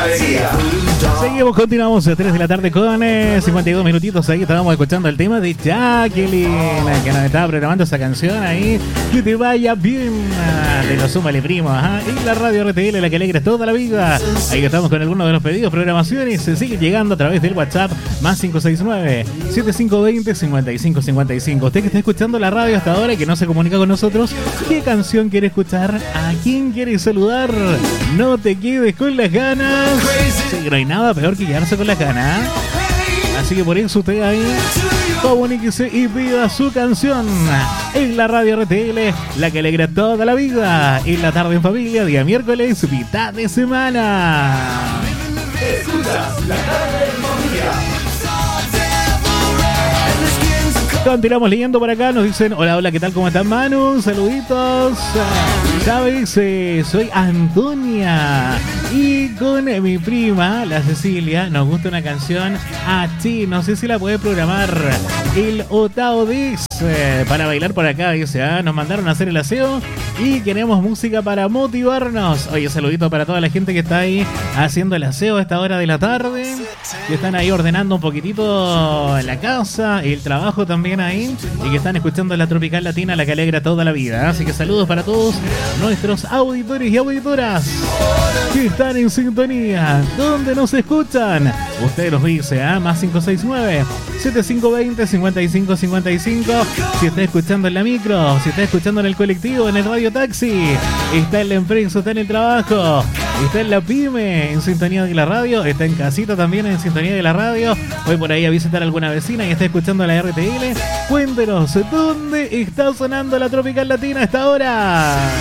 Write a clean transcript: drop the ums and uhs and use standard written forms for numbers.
Seguimos, continuamos a 3 de la tarde con 52 minutitos. Ahí estábamos escuchando el tema de Jacqueline, que nos estaba programando esa canción ahí. Que te vaya bien, de los Súmale Primo, ajá. Y la radio RTL, la que alegra toda la vida. Ahí estamos con algunos de los pedidos, programaciones. Se sigue llegando a través del WhatsApp más 569-7520-5555. Usted que está escuchando la radio hasta ahora y que no se comunica con nosotros, ¿qué canción quiere escuchar? ¿A quién quiere saludar? No te quedes con las ganas. Sí, no hay nada peor que quedarse con las ganas. Así que por eso usted ahí comuníquese y pida su canción en la radio RTL, la que alegra toda la vida. En la tarde en familia, día miércoles, mitad de semana. Escuchas la tarde en familia. Continuamos leyendo por acá, nos dicen, hola, hola, ¿qué tal? ¿Cómo están, Manu? Saluditos. ¿Sabes? Soy Antonia y con mi prima, la Cecilia, nos gusta una canción a ti, no sé si la puede programar. El Otao Dix para bailar por acá, dice, nos mandaron a hacer el aseo y queremos música para motivarnos. Oye, saludito para toda la gente que está ahí haciendo el aseo a esta hora de la tarde, que están ahí ordenando un poquitito la casa, el trabajo también ahí, y que están escuchando la Tropical Latina, la que alegra toda la vida. Así que saludos para todos nuestros auditores y auditoras que están en sintonía. ¿Dónde nos escuchan? Usted nos dice, más 569-7520-5555. Si está escuchando en la micro, si está escuchando en el colectivo, en el radio taxi, está en la empresa, está en el trabajo, está en la pyme, en sintonía de la radio, está en casita también en sintonía de la radio. Voy por ahí a visitar a alguna vecina y está escuchando la RTL. Cuéntenos, ¿dónde está sonando la Tropical Latina a esta hora?